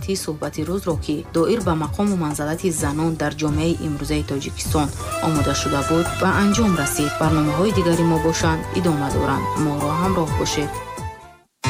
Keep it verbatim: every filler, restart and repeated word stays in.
ساعتی صحبت روز را که دایر به مقام و منزلت زنان در جامعه امروزه تاجیکستان آماده شده بود و انجام رسید. برنامه‌های دیگری ما باشند ادامه دارند. ما را همراه باشید.